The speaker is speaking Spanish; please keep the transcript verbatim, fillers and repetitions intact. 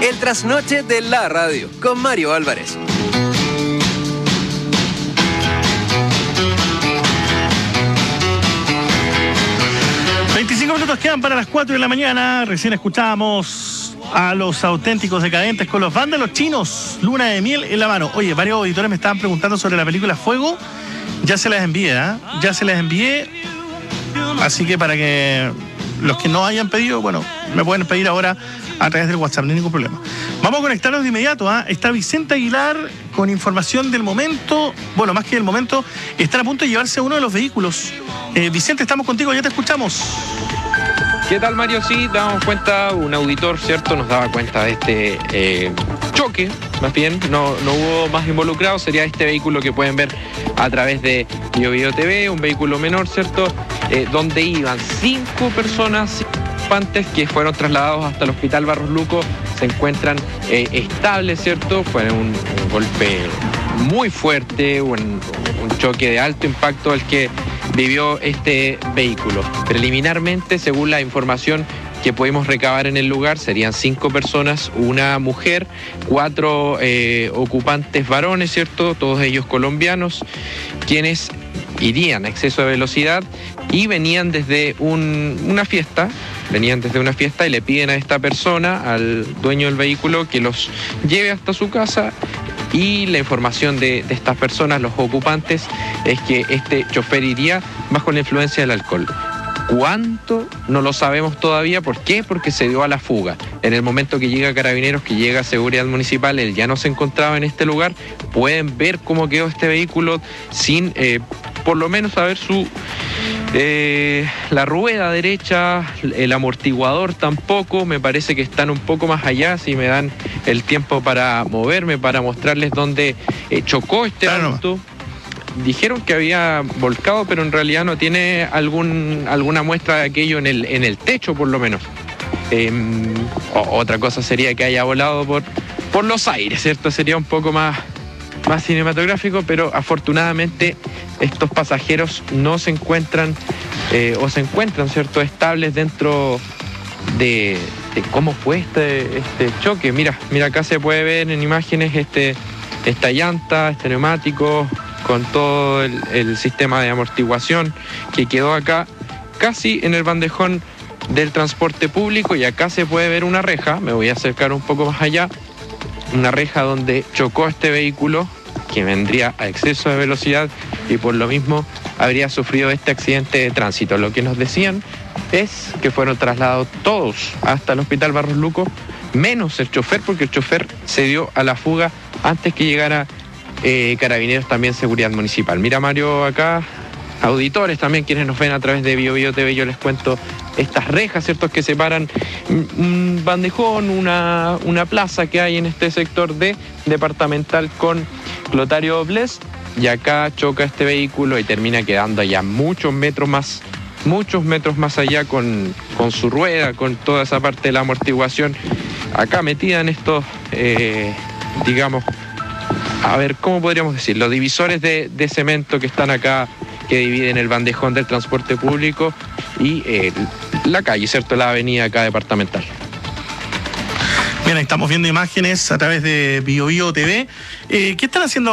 El trasnoche de la radio con Mario Álvarez. veinticinco minutos quedan para las cuatro de la mañana. Recién escuchábamos a los auténticos decadentes con los vándalos chinos. Luna de miel en la mano. Oye, varios auditores me estaban preguntando sobre la película Fuego. Ya se las envié, ¿eh? Ya se las envié. Así que para que los que no hayan pedido, bueno, me pueden pedir ahora a través del WhatsApp, no hay ningún problema. Vamos a conectarnos de inmediato, ¿eh? Está Vicente Aguilar con información del momento. Bueno, más que del momento, están a punto de llevarse uno de los vehículos. Eh, Vicente, estamos contigo, ya te escuchamos. ¿Qué tal, Mario? Sí, damos cuenta, un auditor, ¿cierto? Nos daba cuenta de este eh, choque, más bien, no, no hubo más involucrados, sería este vehículo que pueden ver a través de BioBio T V, un vehículo menor, ¿cierto? Eh, donde iban cinco personas que fueron trasladados hasta el Hospital Barros Luco, se encuentran eh, estables, ¿cierto? Fue un, un golpe muy fuerte, un, un choque de alto impacto el que vivió este vehículo. Preliminarmente, según la información que pudimos recabar en el lugar, serían cinco personas, una mujer, cuatro eh, ocupantes varones, ¿cierto? Todos ellos colombianos, quienes irían a exceso de velocidad y venían desde un, una fiesta, venían desde una fiesta y le piden a esta persona, al dueño del vehículo, que los lleve hasta su casa. Y la información de, de estas personas, los ocupantes, es que este chofer iría bajo la influencia del alcohol. ¿Cuánto? No lo sabemos todavía. ¿Por qué? Porque se dio a la fuga. En el momento que llega Carabineros, que llega Seguridad Municipal, él ya no se encontraba en este lugar. Pueden ver cómo quedó este vehículo sin, eh, por lo menos, saber su... Eh, la rueda derecha, el amortiguador tampoco, me parece que están un poco más allá, si me dan el tiempo para moverme, para mostrarles dónde eh, chocó este claro. auto. Dijeron que había volcado, pero en realidad no tiene algún, alguna muestra de aquello en el, en el techo, por lo menos. Eh, o, otra cosa sería que haya volado por, por los aires, ¿cierto? Sería un poco más... más cinematográfico, pero afortunadamente estos pasajeros no se encuentran eh, o se encuentran, ¿cierto?, estables dentro de, de cómo fue este, este choque. Mira, mira, acá se puede ver en imágenes este, esta llanta, este neumático, con todo el, el sistema de amortiguación que quedó acá, casi en el bandejón del transporte público, y acá se puede ver una reja, me voy a acercar un poco más allá, una reja donde chocó este vehículo que vendría a exceso de velocidad y por lo mismo habría sufrido este accidente de tránsito. Lo que nos decían es que fueron trasladados todos hasta el Hospital Barros Luco, menos el chofer, porque el chofer se dio a la fuga antes que llegara eh, Carabineros, también Seguridad Municipal. Mira, Mario, acá, auditores también, quienes nos ven a través de BioBio T V, yo les cuento estas rejas, ¿cierto?, que separan un bandejón, una, una plaza que hay en este sector de Departamental con Clotario Bles, y acá choca este vehículo y termina quedando allá muchos metros más, muchos metros más allá con, con su rueda, con toda esa parte de la amortiguación, acá metida en estos, eh, digamos, a ver, ¿cómo podríamos decir? Los divisores de, de cemento que están acá, que dividen el bandejón del transporte público y eh, la calle, ¿cierto?, la avenida acá Departamental. Bien, estamos viendo imágenes a través de BioBio T V. Eh, ¿Qué están haciendo